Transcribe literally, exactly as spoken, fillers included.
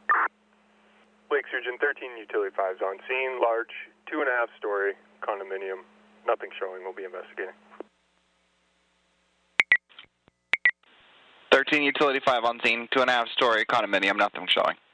Lake Surgeon, thirteen Utility five is on scene, large, two and a half story condominium. Nothing showing, we'll be investigating. thirteen Utility five on scene, two and a half story condominium, nothing showing.